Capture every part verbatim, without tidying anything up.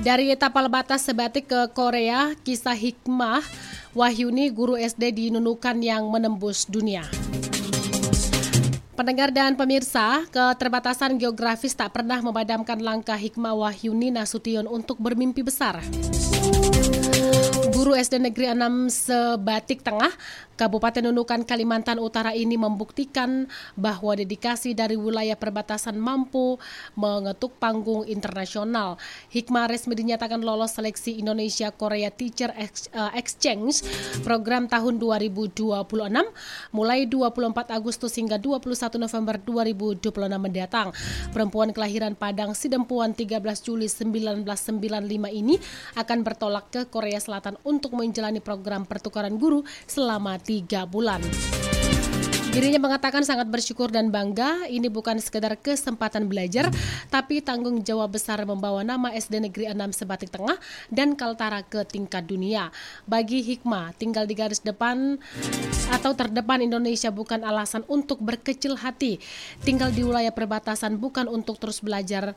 Dari tapal batas sebatik ke Korea, kisah hikmah Wahyuni guru S D di Nunukan yang menembus dunia. Pendengar dan pemirsa, keterbatasan geografis tak pernah memadamkan langkah hikmah Wahyuni Nasution untuk bermimpi besar. Guru S D Negeri enam Sebatik Tengah, Kabupaten Nunukan, Kalimantan Utara ini membuktikan bahwa dedikasi dari wilayah perbatasan mampu mengetuk panggung internasional. Hikmah resmi dinyatakan lolos seleksi Indonesia Korea Teacher Exchange program tahun dua ribu dua puluh enam mulai dua puluh empat Agustus hingga dua puluh satu November dua ribu dua puluh enam mendatang. Perempuan kelahiran Padang Sidempuan tiga belas Juli seribu sembilan ratus sembilan puluh lima ini akan bertolak ke Korea Selatan untuk menjalani program pertukaran guru selama tiga bulan. Dirinya mengatakan sangat bersyukur dan bangga, ini bukan sekedar kesempatan belajar, tapi tanggung jawab besar membawa nama S D Negeri enam Sebatik Tengah dan Kaltara ke tingkat dunia. Bagi Hikmah, tinggal di garis depan atau terdepan Indonesia bukan alasan untuk berkecil hati. Tinggal di wilayah perbatasan bukan untuk terus belajar.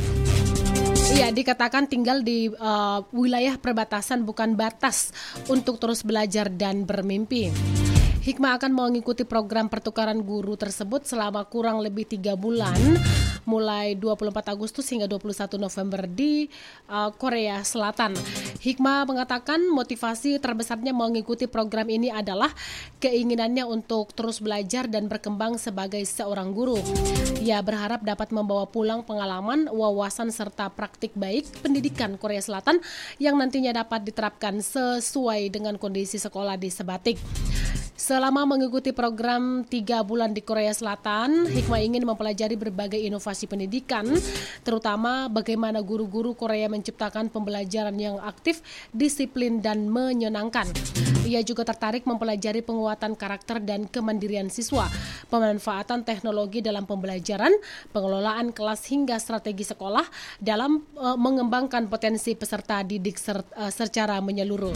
Iya, dikatakan tinggal di uh, wilayah perbatasan bukan batas untuk terus belajar dan bermimpi. Hikmah akan mengikuti program pertukaran guru tersebut selama kurang lebih tiga bulan, mulai dua puluh empat Agustus hingga dua puluh satu November di uh, Korea Selatan. Hikmah mengatakan motivasi terbesarnya mengikuti program ini adalah keinginannya untuk terus belajar dan berkembang sebagai seorang guru. Ia berharap dapat membawa pulang pengalaman, wawasan, serta praktik baik pendidikan Korea Selatan yang nantinya dapat diterapkan sesuai dengan kondisi sekolah di Sebatik. Selama mengikuti program tiga bulan di Korea Selatan, Hikmah ingin mempelajari berbagai inovasi pendidikan, terutama bagaimana guru-guru Korea menciptakan pembelajaran yang aktif, disiplin, dan menyenangkan. Ia juga tertarik mempelajari penguatan karakter dan kemandirian siswa, pemanfaatan teknologi dalam pembelajaran, pengelolaan kelas hingga strategi sekolah dalam uh, mengembangkan potensi peserta didik ser, uh, secara menyeluruh.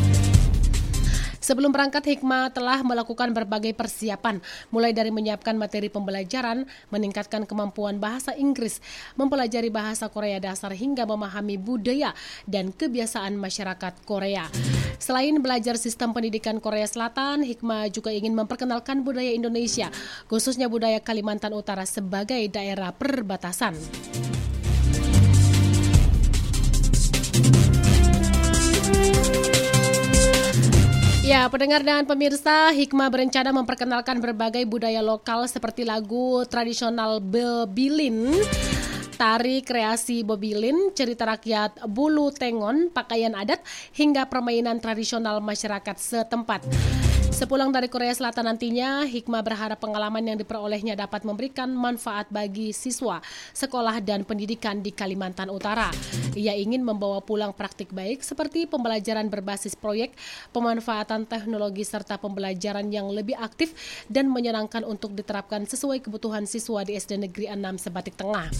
Sebelum berangkat, Hikmah telah melakukan berbagai persiapan, mulai dari menyiapkan materi pembelajaran, meningkatkan kemampuan bahasa Inggris, mempelajari bahasa Korea dasar hingga memahami budaya dan kebiasaan masyarakat Korea. Selain belajar sistem pendidikan Korea Selatan, Hikmah juga ingin memperkenalkan budaya Indonesia, khususnya budaya Kalimantan Utara sebagai daerah perbatasan. Ya, pendengar dan pemirsa, Hikmah berencana memperkenalkan berbagai budaya lokal seperti lagu tradisional Bebilin, tari kreasi Bobilin, cerita rakyat Bulu Tengon, pakaian adat, hingga permainan tradisional masyarakat setempat. Sepulang dari Korea Selatan nantinya, Hikmah berharap pengalaman yang diperolehnya dapat memberikan manfaat bagi siswa, sekolah, dan pendidikan di Kalimantan Utara. Ia ingin membawa pulang praktik baik seperti pembelajaran berbasis proyek, pemanfaatan teknologi, serta pembelajaran yang lebih aktif dan menyenangkan untuk diterapkan sesuai kebutuhan siswa di S D Negeri enam Sebatik Tengah.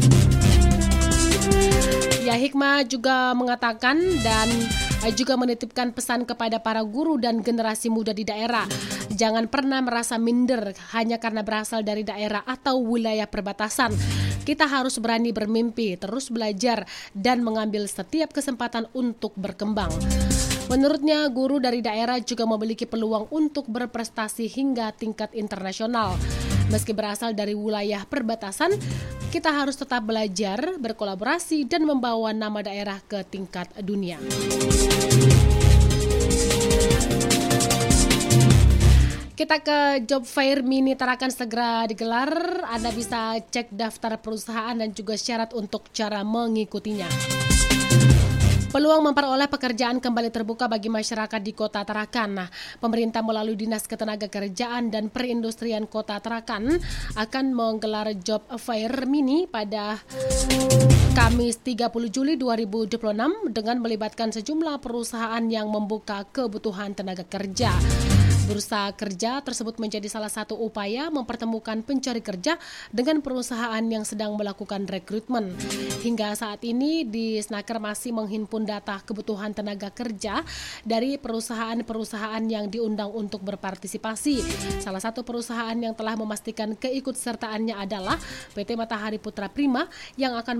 Ya, Hikmah juga mengatakan dan juga menitipkan pesan kepada para guru dan generasi muda di daerah. Jangan pernah merasa minder hanya karena berasal dari daerah atau wilayah perbatasan. Kita harus berani bermimpi, terus belajar, dan mengambil setiap kesempatan untuk berkembang. Menurutnya, guru dari daerah juga memiliki peluang untuk berprestasi hingga tingkat internasional. Meski berasal dari wilayah perbatasan, kita harus tetap belajar, berkolaborasi, dan membawa nama daerah ke tingkat dunia. Kita ke job fair mini Tarakan segera digelar. Anda bisa cek daftar perusahaan dan juga syarat untuk cara mengikutinya. Peluang memperoleh pekerjaan kembali terbuka bagi masyarakat di Kota Tarakan. Nah, pemerintah melalui Dinas Ketenagakerjaan dan Perindustrian Kota Tarakan akan menggelar job fair mini pada Kamis tiga puluh Juli dua ribu dua puluh enam dengan melibatkan sejumlah perusahaan yang membuka kebutuhan tenaga kerja. Bursa kerja tersebut menjadi salah satu upaya mempertemukan pencari kerja dengan perusahaan yang sedang melakukan rekrutmen. Hingga saat ini, di Snaker masih menghimpun data kebutuhan tenaga kerja dari perusahaan-perusahaan yang diundang untuk berpartisipasi. Salah satu perusahaan yang telah memastikan keikutsertaannya adalah P T Matahari Putra Prima yang akan